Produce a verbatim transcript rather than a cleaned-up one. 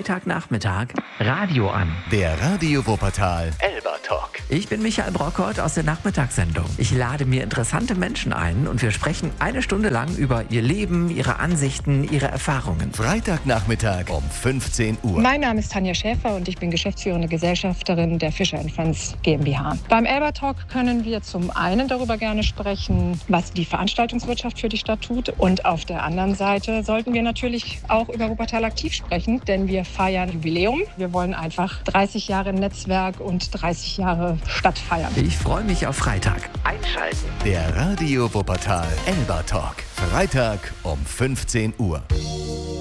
Freitagnachmittag Radio an. Der Radio Wuppertal Elba Talk. Ich bin Michael Brockert aus der Nachmittagssendung. Ich lade mir interessante Menschen ein und wir sprechen eine Stunde lang über ihr Leben, ihre Ansichten, ihre Erfahrungen. Freitagnachmittag um fünfzehn Uhr. Mein Name ist Tanja Schäfer und ich bin geschäftsführende Gesellschafterin der Fischer and Friends GmbH. Beim Elba Talk können wir zum einen darüber gerne sprechen, was die Veranstaltungswirtschaft für die Stadt tut, und auf der anderen Seite sollten wir natürlich auch über Wuppertal aktiv sprechen, denn wir feiern Jubiläum. Wir wollen einfach dreißig Jahre Netzwerk und dreißig Jahre Stadt feiern. Ich freue mich auf Freitag. Einschalten. Der Radio Wuppertal Elba Talk. Freitag um fünfzehn Uhr.